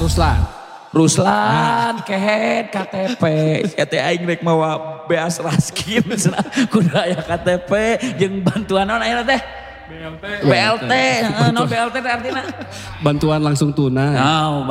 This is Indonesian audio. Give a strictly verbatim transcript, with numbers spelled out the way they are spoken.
Ruslan. Ruslan, kehead K T P. Ya teh aing rek mawa beas raskin cenah kudu aya K T P jeung bantuan naon ayeuna teh? B L T. B L T, no B L T artinya bantuan langsung tunai. Oh,